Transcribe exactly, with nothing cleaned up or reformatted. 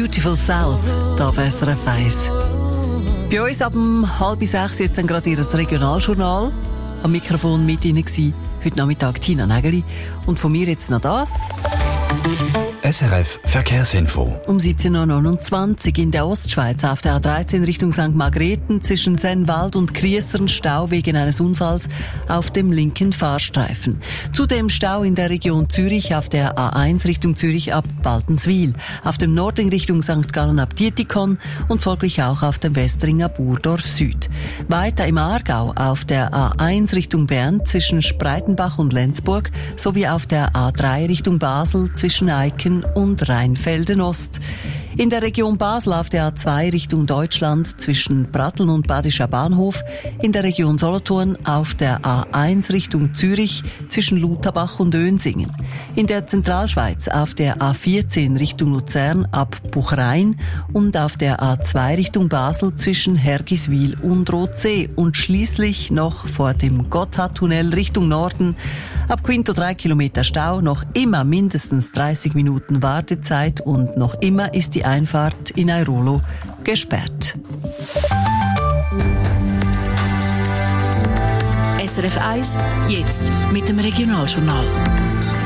Beautiful South, da auf S R F eins. Bei uns ab um halb sechs jetzt dann gerade Ihr Regionaljournal. Am Mikrofon mit Ihnen war heute Nachmittag Tina Nägeli. Und von mir jetzt noch das. S R F Verkehrsinfo. Um siebzehn Uhr neunundzwanzig in der Ostschweiz auf der A dreizehn Richtung Sankt Margrethen zwischen Sennwald und Kriessern Stau wegen eines Unfalls auf dem linken Fahrstreifen. Zudem Stau in der Region Zürich auf der A eins Richtung Zürich ab Baltenswil, auf dem Norden Richtung Sankt Gallen ab Dietikon und folglich auch auf dem Westring ab Urdorf Süd. Weiter im Aargau auf der A eins Richtung Bern zwischen Spreitenbach und Lenzburg sowie auf der A drei Richtung Basel zwischen Eiken und Rheinfelden Ost. In der Region Basel auf der A zwei Richtung Deutschland zwischen Pratteln und Badischer Bahnhof, in der Region Solothurn auf der A eins Richtung Zürich zwischen Lutherbach und Önsingen. In der Zentralschweiz auf der A vierzehn Richtung Luzern ab Buchrein und auf der A zwei Richtung Basel zwischen Hergiswil und Rothsee und schließlich noch vor dem Gotthardtunnel Richtung Norden ab Quinto drei Kilometer Stau, noch immer mindestens dreißig Minuten Wartezeit und noch immer ist die Einfahrt in Airolo gesperrt. S R F eins, jetzt mit dem Regionaljournal.